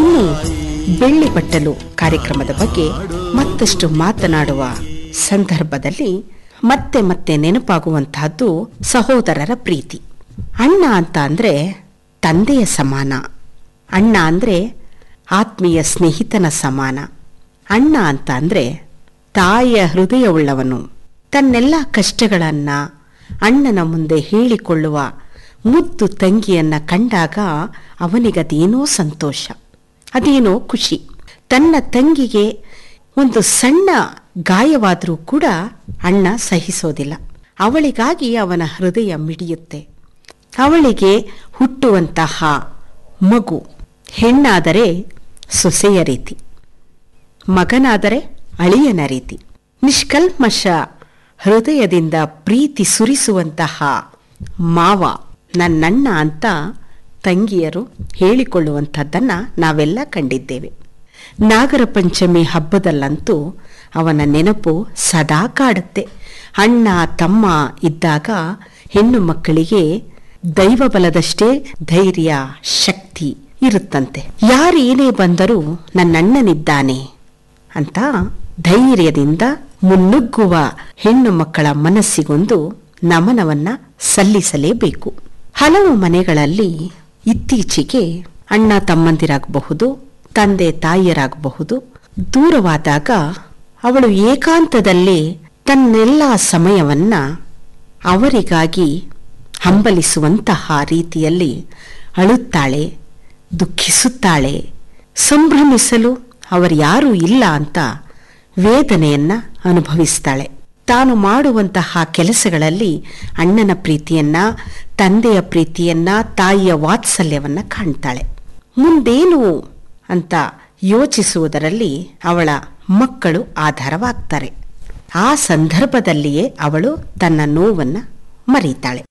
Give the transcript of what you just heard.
ಇನ್ನು ಬೆಳ್ಳಿ ಬಟ್ಟಲು ಕಾರ್ಯಕ್ರಮದ ಬಗ್ಗೆ ಮತ್ತಷ್ಟು ಮಾತನಾಡುವ ಸಂದರ್ಭದಲ್ಲಿ ಮತ್ತೆ ಮತ್ತೆ ನೆನಪಾಗುವಂತಹದ್ದು ಸಹೋದರರ ಪ್ರೀತಿ. ಅಣ್ಣ ಅಂತ ಅಂದ್ರೆ ತಂದೆಯ ಸಮಾನ, ಅಣ್ಣ ಅಂದ್ರೆ ಆತ್ಮೀಯ ಸ್ನೇಹಿತನ ಸಮಾನ, ಅಣ್ಣ ಅಂತ ಅಂದ್ರೆ ತಾಯಿಯ ಹೃದಯವುಳ್ಳವನು. ತನ್ನೆಲ್ಲ ಕಷ್ಟಗಳನ್ನ ಅಣ್ಣನ ಮುಂದೆ ಹೇಳಿಕೊಳ್ಳುವ ಮುದ್ದು ತಂಗಿಯನ್ನ ಕಂಡಾಗ ಅವನಿಗದೇನೋ ಸಂತೋಷ, ಅದೇನೋ ಖುಷಿ. ತನ್ನ ತಂಗಿಗೆ ಒಂದು ಸಣ್ಣ ಗಾಯವಾದರೂ ಕೂಡ ಅಣ್ಣ ಸಹಿಸೋದಿಲ್ಲ. ಅವಳಿಗಾಗಿ ಅವನ ಹೃದಯ ಮಿಡಿಯುತ್ತೆ. ಅವಳಿಗೆ ಹುಟ್ಟುವಂತಹ ಮಗು ಹೆಣ್ಣಾದರೆ ಸೊಸೆಯ ರೀತಿ, ಮಗನಾದರೆ ಅಳಿಯನ ರೀತಿ. ನಿಷ್ಕಲ್ಮಶ ಹೃದಯದಿಂದ ಪ್ರೀತಿ ಸುರಿಸುವಂತಹ ಮಾವ ನನ್ನಣ್ಣ ಅಂತ ತಂಗಿಯರು ಹೇಳಿಕೊಳ್ಳುವಂಥದ್ದನ್ನು ನಾವೆಲ್ಲ ಕಂಡಿದ್ದೇವೆ. ನಾಗರ ಪಂಚಮಿ ಹಬ್ಬದಲ್ಲಂತೂ ಅವನ ನೆನಪು ಸದಾ ಕಾಡುತ್ತೆ. ಅಣ್ಣ ತಮ್ಮ ಇದ್ದಾಗ ಹೆಣ್ಣು ಮಕ್ಕಳಿಗೆ ದೈವ ಬಲದಷ್ಟೇ ಧೈರ್ಯ ಶಕ್ತಿ ಇರುತ್ತಂತೆ. ಯಾರೇನೇ ಬಂದರೂ ನನ್ನಣ್ಣನಿದ್ದಾನೆ ಅಂತ ಧೈರ್ಯದಿಂದ ಮುನ್ನುಗ್ಗುವ ಹೆಣ್ಣು ಮಕ್ಕಳ ಮನಸ್ಸಿಗೊಂದು ನಮನವನ್ನ ಸಲ್ಲಿಸಲೇಬೇಕು. ಹಲವು ಮನೆಗಳಲ್ಲಿ ಇತ್ತೀಚೆಗೆ ಅಣ್ಣ ತಮ್ಮಂದಿರಾಗಬಹುದು, ತಂದೆ ತಾಯಿಯರಾಗಬಹುದು, ದೂರವಾದಾಗ ಅವಳು ಏಕಾಂತದಲ್ಲಿ ತನ್ನೆಲ್ಲ ಸಮಯವನ್ನ ಅವರಿಗಾಗಿ ಹಂಬಲಿಸುವಂತಹ ರೀತಿಯಲ್ಲಿ ಅಳುತ್ತಾಳೆ, ದುಃಖಿಸುತ್ತಾಳೆ. ಸಂಭ್ರಮಿಸಲು ಅವರ್ಯಾರೂ ಇಲ್ಲ ಅಂತ ವೇದನೆಯನ್ನ ಅನುಭವಿಸ್ತಾಳೆ. ತಾನು ಮಾಡುವಂತಹ ಕೆಲಸಗಳಲ್ಲಿ ಅಣ್ಣನ ಪ್ರೀತಿಯನ್ನ, ತಂದೆಯ ಪ್ರೀತಿಯನ್ನ, ತಾಯಿಯ ವಾತ್ಸಲ್ಯವನ್ನ ಕಾಣ್ತಾಳೆ. ಮುಂದೇನು ಅಂತ ಯೋಚಿಸುವುದರಲ್ಲಿ ಅವಳ ಮಕ್ಕಳು ಆಧಾರವಾಗ್ತಾರೆ. ಆ ಸಂದರ್ಭದಲ್ಲಿಯೇ ಅವಳು ತನ್ನ ನೋವನ್ನ ಮರೀತಾಳೆ.